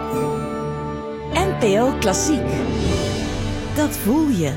NPO Klassiek. Dat voel je.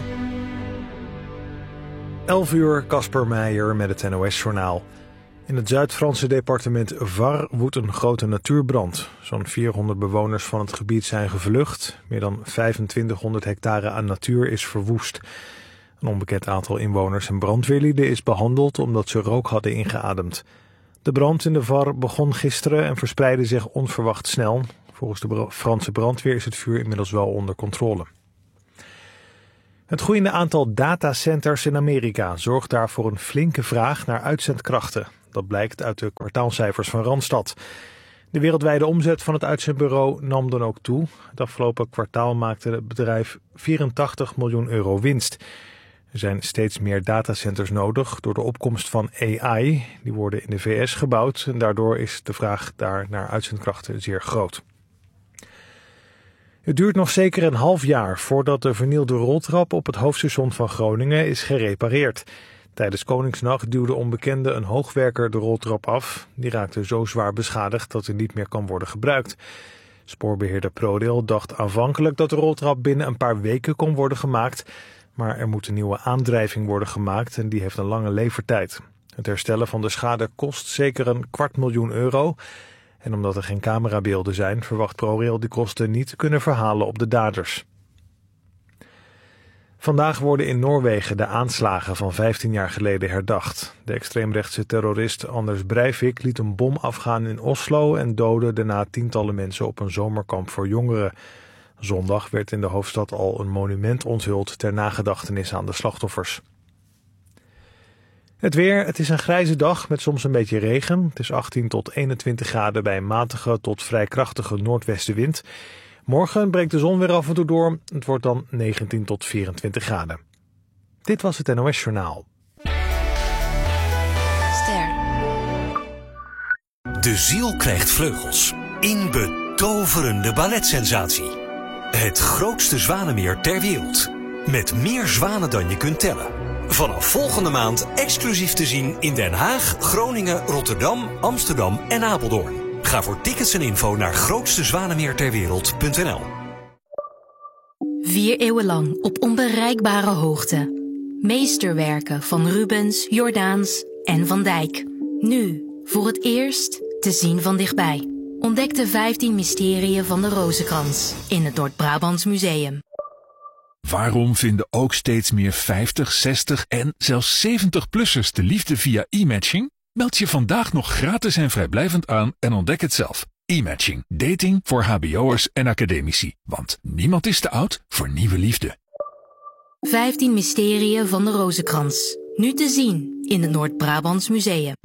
11 uur, Casper Meijer met het NOS-journaal. In het Zuid-Franse departement Var woedt een grote natuurbrand. Zo'n 400 bewoners van het gebied zijn gevlucht. Meer dan 2500 hectare aan natuur is verwoest. Een onbekend aantal inwoners en brandweerlieden is behandeld omdat ze rook hadden ingeademd. De brand in de Var begon gisteren en verspreidde zich onverwacht snel. Volgens de Franse brandweer is het vuur inmiddels wel onder controle. Het groeiende aantal datacenters in Amerika zorgt daarvoor een flinke vraag naar uitzendkrachten. Dat blijkt uit de kwartaalcijfers van Randstad. De wereldwijde omzet van het uitzendbureau nam dan ook toe. Het afgelopen kwartaal maakte het bedrijf 84 miljoen euro winst. Er zijn steeds meer datacenters nodig door de opkomst van AI. Die worden in de VS gebouwd en daardoor is de vraag daar naar uitzendkrachten zeer groot. Het duurt nog zeker een half jaar voordat de vernielde roltrap op het hoofdstation van Groningen is gerepareerd. Tijdens Koningsnacht duwde onbekenden een hoogwerker de roltrap af. Die raakte zo zwaar beschadigd dat hij niet meer kan worden gebruikt. Spoorbeheerder ProRail dacht aanvankelijk dat de roltrap binnen een paar weken kon worden gemaakt. Maar er moet een nieuwe aandrijving worden gemaakt en die heeft een lange levertijd. Het herstellen van de schade kost zeker €250.000. En omdat er geen camerabeelden zijn, verwacht ProRail die kosten niet te kunnen verhalen op de daders. Vandaag worden in Noorwegen de aanslagen van 15 jaar geleden herdacht. De extreemrechtse terrorist Anders Breivik liet een bom afgaan in Oslo en doodde daarna tientallen mensen op een zomerkamp voor jongeren. Zondag werd in de hoofdstad al een monument onthuld ter nagedachtenis aan de slachtoffers. Het weer, het is een grijze dag met soms een beetje regen. Het is 18 tot 21 graden bij een matige tot vrij krachtige noordwestenwind. Morgen breekt de zon weer af en toe door. Het wordt dan 19 tot 24 graden. Dit was het NOS Journaal. Ster. De ziel krijgt vleugels. In betoverende balletsensatie. Het grootste zwanenmeer ter wereld. Met meer zwanen dan je kunt tellen. Vanaf volgende maand exclusief te zien in Den Haag, Groningen, Rotterdam, Amsterdam en Apeldoorn. Ga voor tickets en info naar grootstezwanemeerterwereld.nl. 4 eeuwen lang op onbereikbare hoogte. Meesterwerken van Rubens, Jordaens en Van Dijk. Nu, voor het eerst, te zien van dichtbij. Ontdek de 15 mysterieën van de Rozenkrans in het Noord-Brabants Museum. Waarom vinden ook steeds meer 50, 60 en zelfs 70-plussers de liefde via e-matching? Meld je vandaag nog gratis en vrijblijvend aan en ontdek het zelf. E-matching. Dating voor hbo'ers en academici. Want niemand is te oud voor nieuwe liefde. 15 mysterieën van de Rozenkrans. Nu te zien in het Noord-Brabants Museum.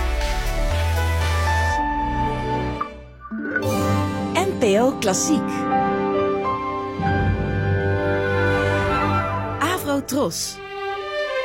NPO Klassiek. Avro Tros.